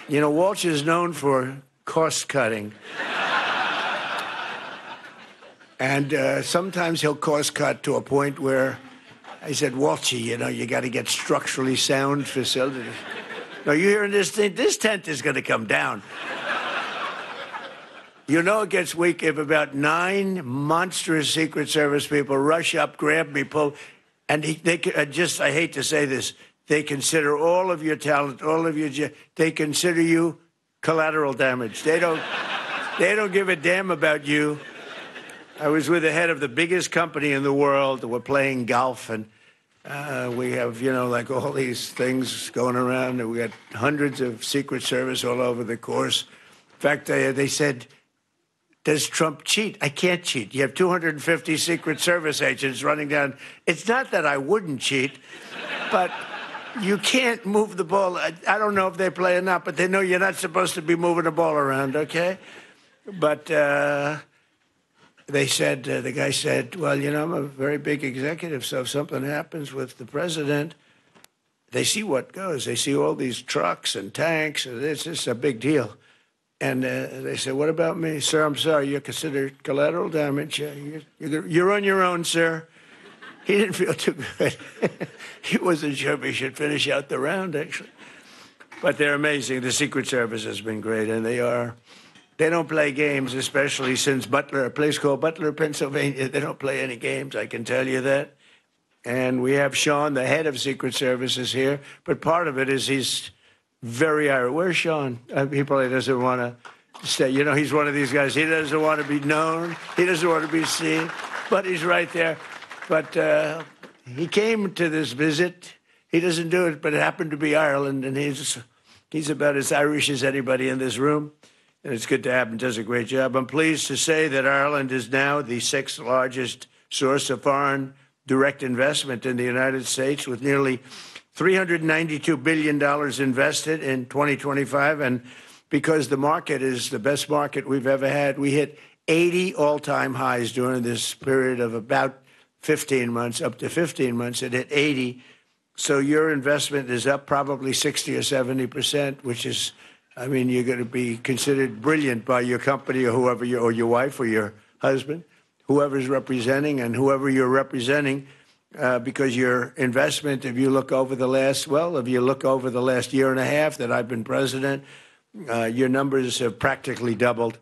You know, Walsh is known for cost cutting. And sometimes he'll cost cut to a point where I said, Walshy, you know, you got to get structurally sound facilities. No, you hearing this thing? This tent is going to come down. You know it gets weak if about 9 monstrous Secret Service people rush up, grab me, pull, and I hate to say this, they consider all of your talent, all of your, they consider you collateral damage. They don't give a damn about you. I was with the head of the biggest company in the world. We're playing golf, and we have, you know, like all these things going around, and we got hundreds of Secret Service all over the course. In fact, they said, does Trump cheat? I can't cheat. You have 250 Secret Service agents running down. It's not that I wouldn't cheat, but you can't move the ball. I don't know if they play or not, but they know you're not supposed to be moving the ball around, okay? But they said, the guy said, well, you know, I'm a very big executive, so if something happens with the president, they see what goes. They see all these trucks and tanks, and it's just a big deal. And they said, what about me? Sir, I'm sorry, you're considered collateral damage. You're on your own, sir. He didn't feel too good. He wasn't sure if he should finish out the round, actually. But they're amazing. The Secret Service has been great, and they don't play games, especially since Butler, a place called Butler, Pennsylvania, they don't play any games, I can tell you that. And we have Sean, the head of Secret Services here, but part of it is he's very Irish. Where's Sean? He probably doesn't want to stay. You know, he's one of these guys. He doesn't want to be known. He doesn't want to be seen, but he's right there. But he came to this visit. He doesn't do it, but it happened to be Ireland, and he's about as Irish as anybody in this room. And it's good to have him. Does a great job. I'm pleased to say that Ireland is now the 6th largest source of foreign direct investment in the United States, with nearly $392 billion invested in 2025. And because the market is the best market we've ever had, we hit 80 all-time highs during this period of about 15 months, up to 15 months. It hit 80. So your investment is up probably 60 or 70%, which is, I mean, you're going to be considered brilliant by your company or whoever or your wife or your husband, whoever's representing and whoever you're representing, because your investment, if you look over the last year and a half that I've been president, your numbers have practically doubled.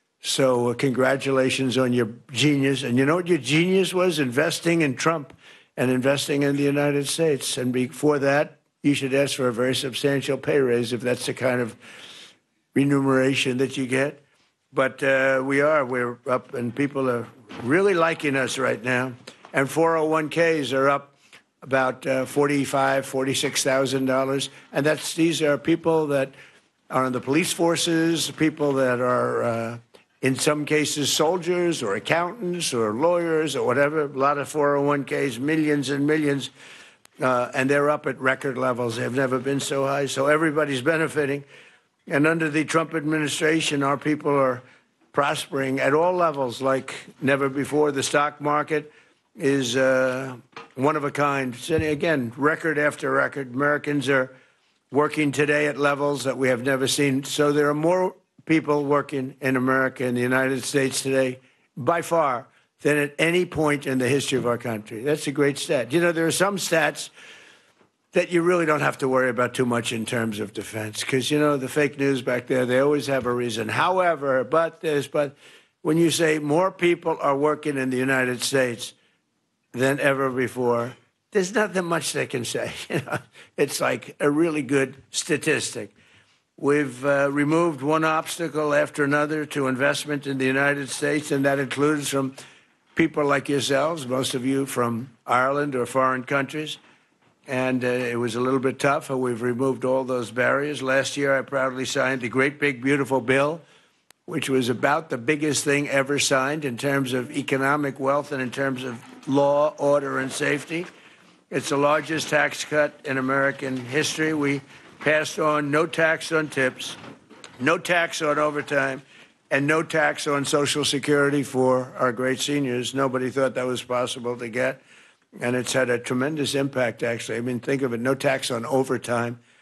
So congratulations on your genius. And you know what your genius was? Investing in Trump and investing in the United States. And before that, you should ask for a very substantial pay raise if that's the kind of remuneration that you get. But we're up, and people are really liking us right now. And 401ks are up about $45,000, $46,000. And these are people that are in the police forces, people that are, in some cases, soldiers or accountants or lawyers or whatever. A lot of 401ks, millions and millions. And they're up at record levels. They've never been so high. So everybody's benefiting. And under the Trump administration, our people are prospering at all levels like never before. The stock market is one of a kind. So again, record after record. Americans are working today at levels that we have never seen. So there are more people working in America, in the United States today, by far, than at any point in the history of our country. That's a great stat. You know, there are some stats that you really don't have to worry about too much in terms of defense, because, you know, the fake news back there, they always have a reason. However, but when you say more people are working in the United States than ever before, there's nothing much they can say. You know, it's like a really good statistic. We've removed one obstacle after another to investment in the United States, and that includes from people like yourselves, most of you from Ireland or foreign countries. And it was a little bit tough, but we've removed all those barriers. Last year, I proudly signed the Great Big Beautiful Bill, which was about the biggest thing ever signed in terms of economic wealth and in terms of law, order, and safety. It's the largest tax cut in American history. We passed on no tax on tips, no tax on overtime, and no tax on Social Security for our great seniors. Nobody thought that was possible to get. And it's had a tremendous impact, actually. I mean, think of it, no tax on overtime.